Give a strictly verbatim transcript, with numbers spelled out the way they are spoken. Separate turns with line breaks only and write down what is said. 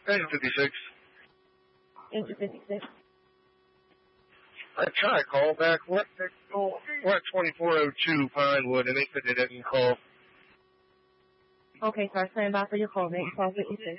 Engine fifty-six.
Engine fifty-six.
I tried to call back. We're, we're at twenty-four oh two Pinewood, and they said they didn't call.
Okay, sir. Stand by for your call. Make twelve fifty-six.